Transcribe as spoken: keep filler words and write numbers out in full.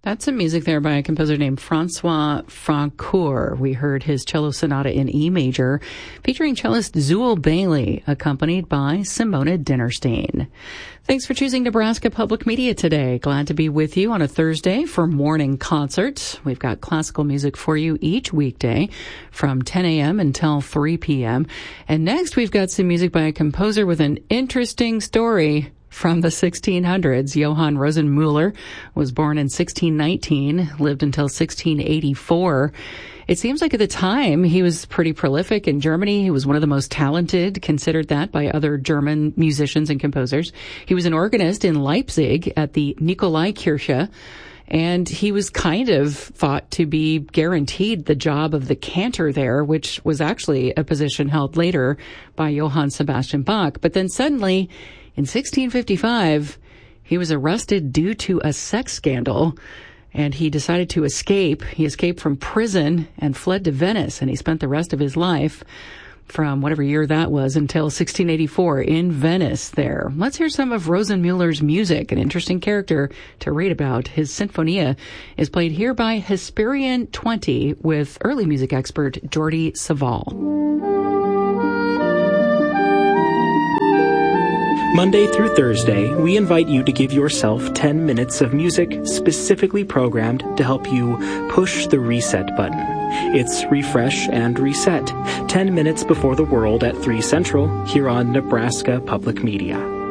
That's some music there by a composer named Francois Francoeur. We heard his cello sonata in E major, featuring cellist Zool Bailey, accompanied by Simona Dinnerstein. Thanks for choosing Nebraska Public Media today. Glad to be with you on a Thursday for morning concerts. We've got classical music for you each weekday from ten a.m. until three p.m. And next we've got some music by a composer with an interesting story from the sixteen hundreds. Johann Rosenmüller was born in sixteen nineteen, lived until sixteen eighty-four. It seems like at the time he was pretty prolific in Germany. He was one of the most talented, considered that by other German musicians and composers. He was an organist in Leipzig at the Nikolaikirche, and he was kind of thought to be guaranteed the job of the cantor there, which was actually a position held later by Johann Sebastian Bach. But then suddenly, in sixteen fifty-five, he was arrested due to a sex scandal, and he decided to escape. He escaped from prison and fled to Venice, and he spent the rest of his life, from whatever year that was, until sixteen eighty-four in Venice there. Let's hear some of Rosenmüller's music, an interesting character to read about. His Sinfonia is played here by Hesperian twenty with early music expert Jordi Savall. Monday through Thursday, we invite you to give yourself ten minutes of music specifically programmed to help you push the reset button. It's Refresh and Reset, ten minutes before the world at three Central, here on Nebraska Public Media.